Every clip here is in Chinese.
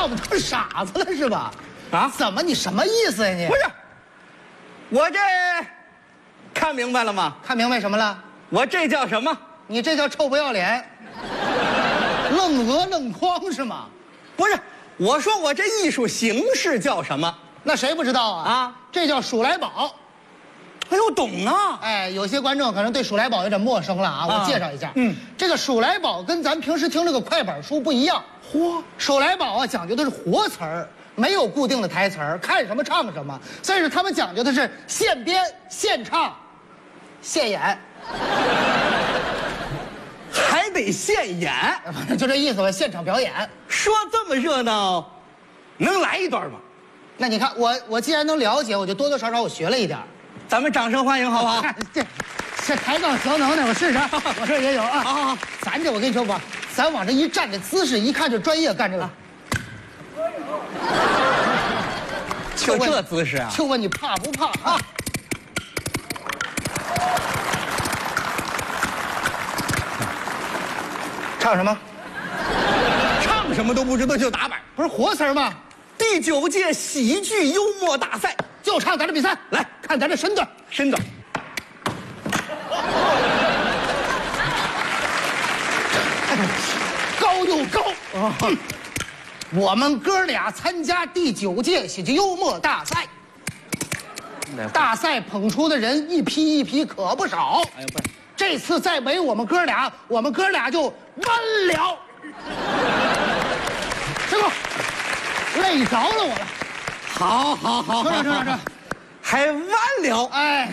我们当傻子了是吧？ 啊？ 怎么你什么意思呀你？ 不是，我这看明白了吗？ 看明白什么了？ 我这叫什么？ 你这叫臭不要脸，愣额愣筐是吗？ 不是，我说我这艺术形式叫什么？ 那谁不知道啊？ 啊， 这叫数来宝。 哎呦，懂啊！ 哎，有些观众可能对数来宝有点陌生了啊，我介绍一下。这个数来宝跟咱平时听这个快板书不一样。嚯，数来宝啊，讲究的是活词儿，没有固定的台词儿，看什么唱什么。所以说他们讲究的是现编、现唱、现演， 还得现演， 就这意思吧，现场表演。 说这么热闹，能来一段吗？ 那你看我既然能了解，我就多多少少我学了一点。 咱们掌声欢迎好不好？ 这抬杠调能耐，我试试。我这也有啊。 好， 咱这我跟你说吧，咱往这一站，这姿势一看就专业，干这个。 就这姿势啊？ 就问你怕不怕啊？唱什么？ 唱什么都不知道就打板， 不是活词吗？ 第9届喜剧幽默大赛， 就唱咱这比赛，来看咱这身段， 身段。 高又高。我们哥俩参加第9届喜剧幽默大赛，大赛捧出的人一批一批可不少。哎呀，不是，这次再没我们哥俩就完了。师傅，累着了我了。 好， 这， 还完了。 哎，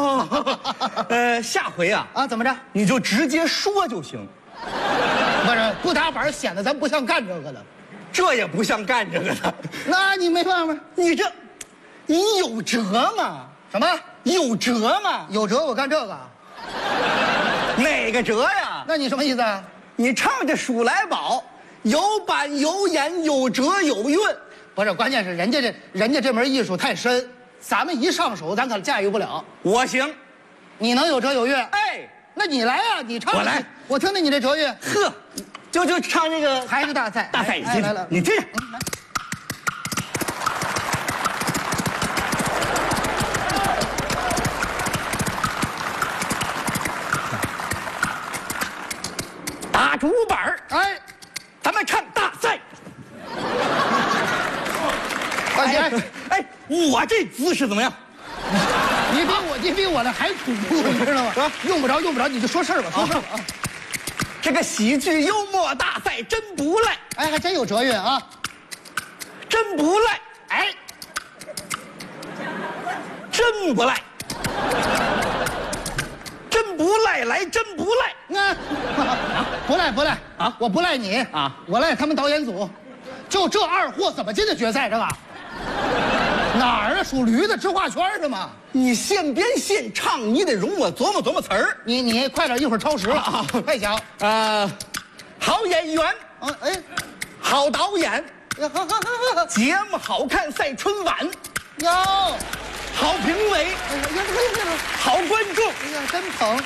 下回啊， 怎么着？ 你就直接说就行。 不打板显得咱不像干这个的。 这也不像干这个的。 那你没办法， 你有辙吗？ 什么有辙吗？ 有辙我干这个。 哪个辙呀？ 那你什么意思啊？ 你唱这数来宝，有板有眼有辙有韵。 不是，关键是人家这门艺术太深，咱们一上手咱可驾驭不了。 我行， 你能有辙有韵？ 哎， 那你来啊，你唱。 我来， 我听听你这辙韵。 呵，就唱这个还是大赛。 来了，你听着。打竹板儿， 哎， 咱们唱大赛。哎，我这姿势怎么样？ 你比我的还土，你知道吗？用不着，你就说事儿吧，说事儿吧。 这个喜剧幽默大赛真不赖， 哎，还真有辙韵啊， 真不赖， 哎， 真不赖，真不赖，来真不赖。 不赖啊！我不赖你啊，我赖他们导演组。就这二货怎么进的决赛？这个哪儿啊？属驴的，知画圈是吗？ 你现编现唱，你得容我琢磨词儿。 你快点，一会儿超时了啊！快讲好演员， 哎， 好导演，节目好看赛春晚， 哟， 好评委，好观众， 哎呀，真捧！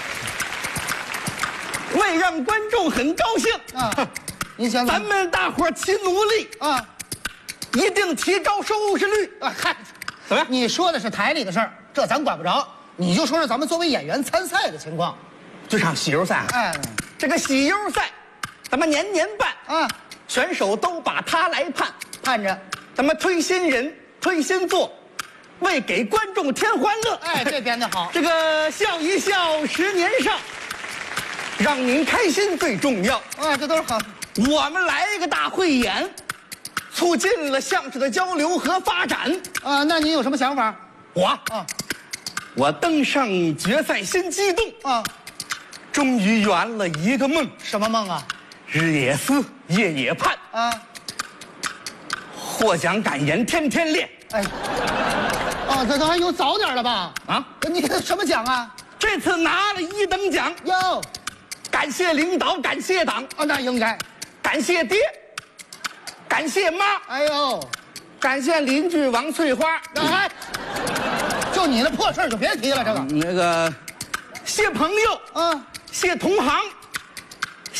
为让观众很高兴啊，你想咱们大伙儿齐努力啊， 一定提高收视率啊！嗨， 怎么样？ 你说的是台里的事儿，这咱管不着。你就说说咱们作为演员参赛的情况。 就唱喜优赛， 哎， 这个喜优赛，咱们年年办啊， 选手都把它来盼着， 咱们推新人，推新作，为给观众添欢乐。 哎，这编得好。 这个笑一笑10年少，让您开心最重要。 啊，这都是好。 我们来一个大汇演，促进了相声的交流和发展。 啊，那你有什么想法？ 我登上决赛心激动啊！ 终于圆了一个梦。 什么梦啊？ 日也思，夜也盼啊！ 获奖感言天天练。 哎，这都还有早点了吧？啊，你什么奖啊？ 这次拿了1等奖哟！ 感谢领导，感谢党啊，那应该。 感谢爹，感谢妈。 哎呦， 感谢邻居王翠花。 哎，就你那破事儿就别提了。这个那个，谢朋友啊，谢同行，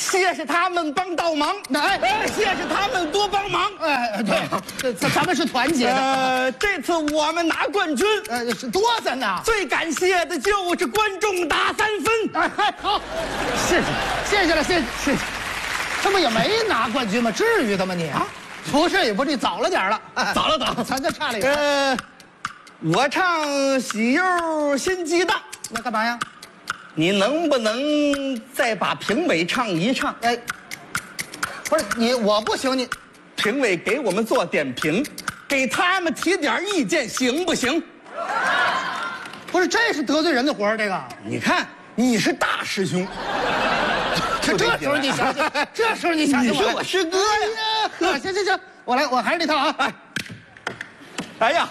谢谢他们帮倒忙，谢谢他们多帮忙。 对，咱们是团结的。 这次我们拿冠军， 是多咱呐。 最感谢的就是观众打3分。 好，谢谢了，谢谢。这不也没拿冠军吗？至于的吗你？不是，也不是，早了点了， 早了， 咱这差了一个。 我唱喜柚新鸡蛋， 那干嘛呀？ 你能不能再把评委唱一唱？ 不是你，我不行，你评委给我们做点评，给他们提点意见，行不行？ 不是，这是得罪人的活儿，这个。 你看，你是大师兄， 这时候你想起，这时候你想起你是我师哥呀！ 行，我来，我还是那套啊！ 哎呀，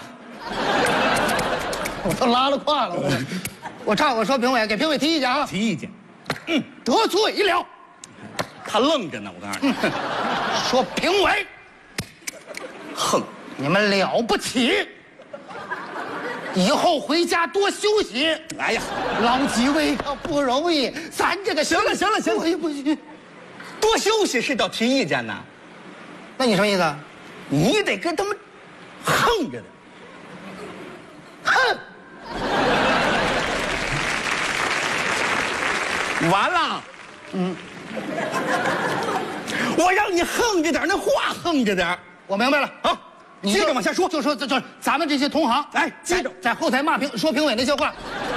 我都拉了胯了，我唱，我说评委，给评委提意见啊！ 提意见， 得罪了， 他愣着呢，我告诉你， 说评委， 哼， 你们了不起，以后回家多休息。 哎呀， 老几位可不容易，咱这个行了， 不行， 多休息是叫提意见呢。 那你什么意思？ 你得跟他们横着的， 哼。 完了，我让你横着点，那话横着点。 我明白了啊， 你接着往下说， 就说咱们这些同行，接着在后台说评委那些话。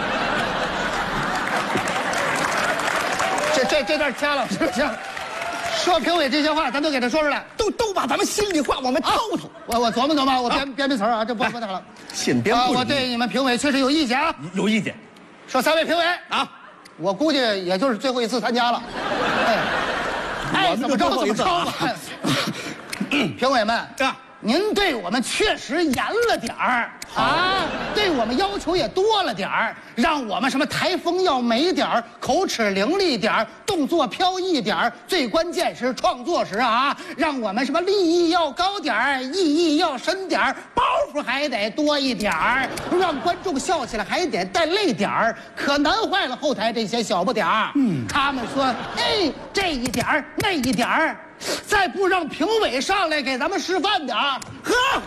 这段掐了，说评委这些话，咱都给他说出来， 都把咱们心里话往外透透。 我琢磨，我编词儿啊，这不太好了。 现编不我对你们评委确实有意见啊， 有意见。 说3位评委啊， 我估计也就是最后一次参加了，爱怎么着怎么着吧。评委们啊， 您对我们确实严了点儿啊，对我们要求也多了点儿，让我们什么台风要美点儿，口齿伶俐点儿，动作飘逸点儿，最关键是创作时啊，让我们什么立意要高点儿，意义要深点儿，包袱还得多一点儿，让观众笑起来还得带泪点儿，可难坏了后台这些小不点儿。他们说，这一点儿那一点儿。再不让评委上来给咱们示范点儿， 呵，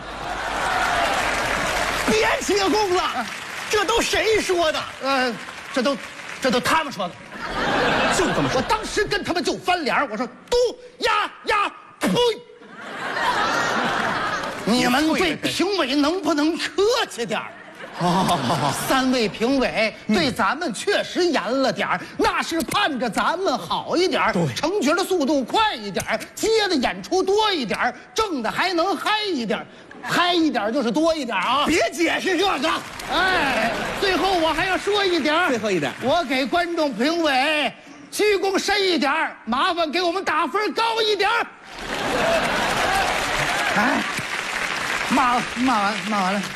别起哄了，这都谁说的？ 这都他们说的， 就这么说。 我当时跟他们就翻脸，我说嘟呀，呸！你们对评委能不能客气点儿？ 好 ，3位评委对咱们确实严了点儿，那是盼着咱们好一点儿，成角的速度快一点儿，接的演出多一点儿，挣的还能嗨一点儿，嗨一点儿就是多一点儿啊！ 别解释这个。 最后我还要说一点， 最后一点， 我给观众评委鞠躬深一点儿，麻烦给我们打分高一点儿。骂完了。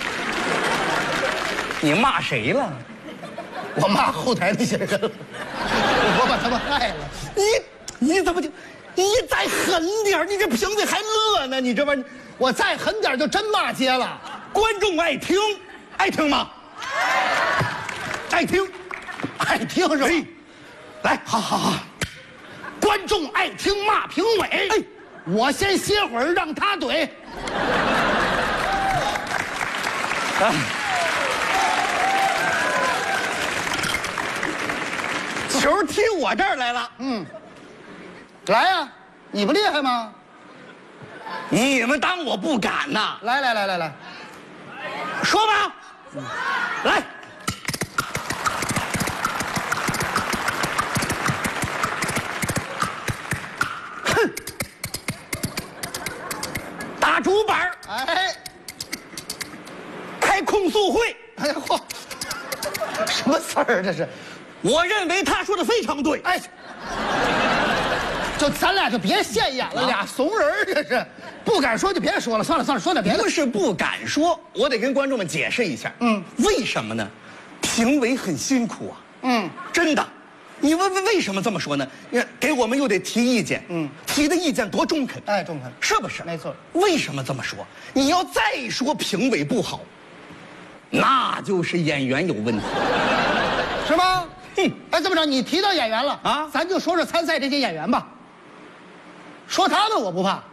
你骂谁了？ 我骂后台那些人了，我把他们害了。 你怎么就？你再狠点，你这评委还乐呢？你这玩意儿， 我再狠点就真骂街了。 观众爱听，爱听吗？爱听是吧？来，好， 观众爱听骂评委。我先歇会儿，让他怼。 球踢我这儿来了， 来呀，你不厉害吗？ 你们当我不敢呐？ 来， 说吧，来，哼，打主板，开控诉会， 嚯，什么词儿这是？ 我认为他说的非常对。 就咱俩就别现眼了，俩怂人儿这是，不敢说就别说了，算了，说点别的。 不是不敢说，我得跟观众们解释一下。为什么呢？评委很辛苦啊。真的。你问为什么这么说呢？给我们又得提意见。提的意见多中肯。 中肯， 是不是？ 没错。 为什么这么说？你要再说评委不好，那就是演员有问题， 是吗？ 哎，这么着，你提到演员了啊，咱就说说参赛这些演员吧。说他们我不怕，